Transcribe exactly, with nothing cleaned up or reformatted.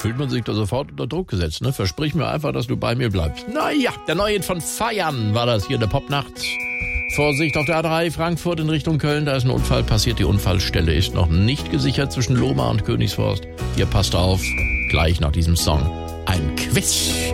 fühlt man sich da sofort unter Druck gesetzt. Ne? Versprich mir einfach, dass du bei mir bleibst. Naja, der neue Hit von Feiern war das hier, der Popnacht. Vorsicht auf der A drei Frankfurt in Richtung Köln, da ist ein Unfall passiert. Die Unfallstelle ist noch nicht gesichert zwischen Lohmar und Königsforst. Ihr passt auf, gleich nach diesem Song ein Quiz.